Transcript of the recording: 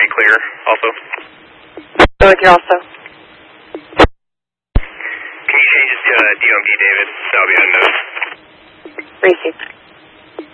clear also. Go with you also. Can you change it to DOMP, David? That'll be unknown. Receive.